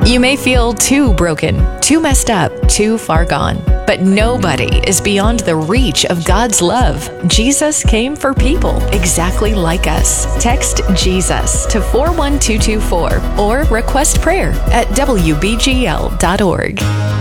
You may feel too broken, too messed up, too far gone, but nobody is beyond the reach of God's love. Jesus came for people exactly like us. Text Jesus to 41224 or request prayer at WBGL.org.